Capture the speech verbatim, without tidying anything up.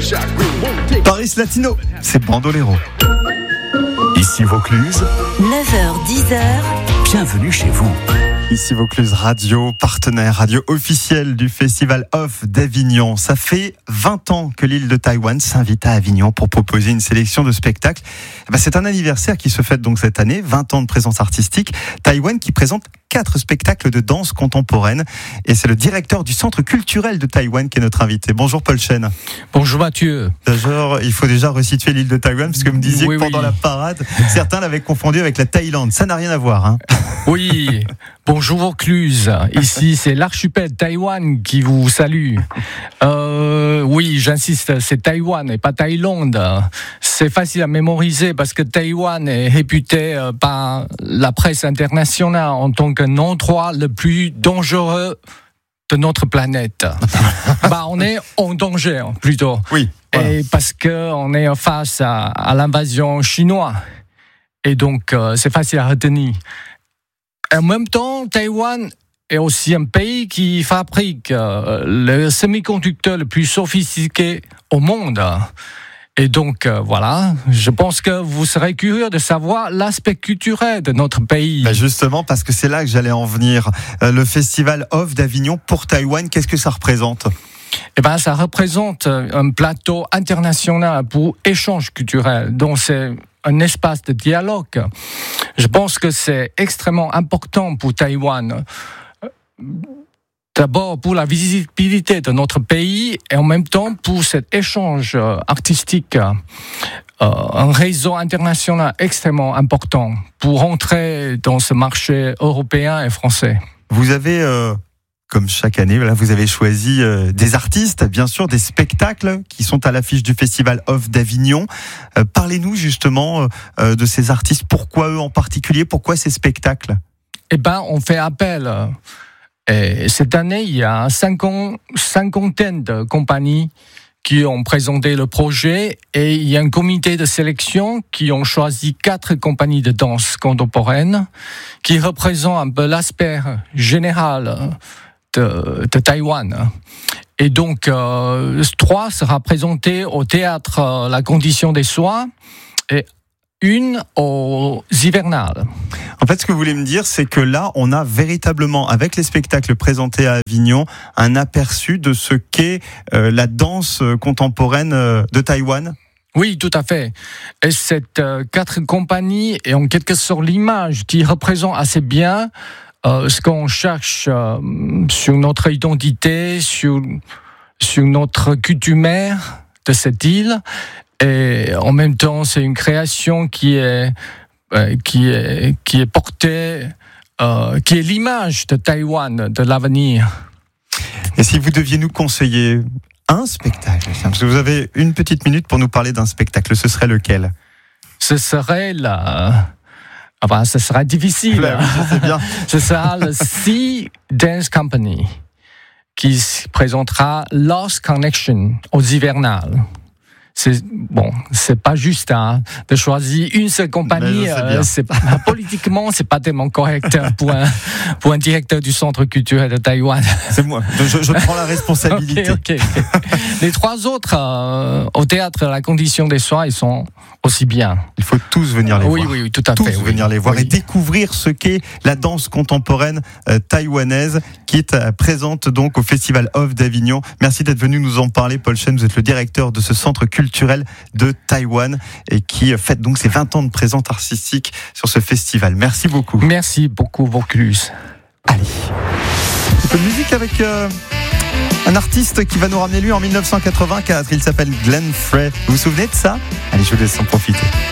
Paris Latino, c'est Bandolero. Ici Vaucluse, neuf heures dix, bienvenue chez vous. Ici Vaucluse Radio, partenaire radio officiel du Festival Off d'Avignon. Ça fait vingt ans que l'île de Taïwan s'invite à Avignon pour proposer une sélection de spectacles. C'est un anniversaire qui se fête donc cette année, vingt ans de présence artistique. Taïwan qui présente quatre spectacles de danse contemporaine. Et c'est le directeur du Centre culturel de Taïwan qui est notre invité. Bonjour Paul Chen. Bonjour Mathieu. D'ailleurs, il faut déjà resituer l'île de Taïwan, parce que vous me disiez oui, que pendant oui. la parade, certains l'avaient confondu avec la Thaïlande. Ça n'a rien à voir. Hein. Oui, bonjour Vaucluse. Ici, c'est l'archipel Taïwan qui vous salue. Euh, oui, j'insiste, c'est Taïwan et pas Thaïlande. C'est facile à mémoriser parce que Taïwan est réputé par la presse internationale en tant qu'un endroit le plus dangereux de notre planète. bah, on est en danger plutôt. Oui. Voilà. Et parce que on est face à, à l'invasion chinoise. Et donc, euh, c'est facile à retenir. En même temps, Taïwan est aussi un pays qui fabrique euh, le semi-conducteur le plus sophistiqué au monde. Et donc, euh, voilà, je pense que vous serez curieux de savoir l'aspect culturel de notre pays. Ben justement, parce que c'est là que j'allais en venir. Euh, le Festival Off d'Avignon pour Taïwan, qu'est-ce que ça représente ? Eh ben, ça représente un plateau international pour échange culturel. Donc, c'est un espace de dialogue. Je pense que c'est extrêmement important pour Taïwan. D'abord pour la visibilité de notre pays et en même temps pour cet échange artistique. Euh, un réseau international extrêmement important pour entrer dans ce marché européen et français. Vous avez... Euh... Comme chaque année, là, vous avez choisi euh, des artistes, bien sûr, des spectacles qui sont à l'affiche du Festival Off d'Avignon. Euh, parlez-nous justement euh, de ces artistes. Pourquoi eux en particulier ? Pourquoi ces spectacles ? Eh ben, on fait appel. Et cette année, il y a cinquante, cinquantaine de compagnies qui ont présenté le projet et il y a un comité de sélection qui ont choisi quatre compagnies de danse contemporaine qui représentent un peu l'aspect général De, de Taïwan. Et donc, euh, trois sera présenté au théâtre euh, La Condition des Soins et une aux hivernales. En fait, ce que vous voulez me dire, c'est que là, on a véritablement, avec les spectacles présentés à Avignon, un aperçu de ce qu'est euh, la danse contemporaine euh, de Taïwan. Oui, tout à fait. Et ces euh, quatre compagnies est en quelque sorte l'image qui représente assez bien Euh, ce qu'on cherche euh, sur notre identité, sur, sur notre coutumière de cette île. Et en même temps, c'est une création qui est, euh, qui est, qui est portée, euh, qui est l'image de Taïwan, de l'avenir. Et si vous deviez nous conseiller un spectacle, parce que vous avez une petite minute pour nous parler d'un spectacle, ce serait lequel ? Ce serait la... Ah ben, ce sera difficile. Là, oui, je sais bien. Ce sera le Sea Dance Company qui présentera Lost Connection aux hivernales. C'est bon, c'est pas juste hein, de choisir une seule compagnie. Euh, c'est, politiquement, c'est pas tellement correct pour un pour un directeur du Centre culturel de Taïwan. C'est moi. Je, je prends la responsabilité. Okay, okay. Les trois autres euh, au théâtre La Condition des Soins, ils sont aussi bien. Il faut tous venir les oui, voir. Oui, oui, tout à tous fait. Tous oui. venir les voir oui. et découvrir ce qu'est la danse contemporaine euh, taïwanaise qui est euh, présente donc au Festival Off d'Avignon. Merci d'être venu nous en parler, Paul Chen. Vous êtes le directeur de ce centre culturel de Taïwan et qui fête donc ses vingt ans de présence artistique sur ce festival. Merci beaucoup. Merci beaucoup, Vaucluse. Allez, un peu de musique avec euh, un artiste qui va nous ramener lui en dix-neuf cent quatre-vingt-quatre. Il s'appelle Glenn Frey. Vous vous souvenez de ça ? Allez, je vous laisse en profiter.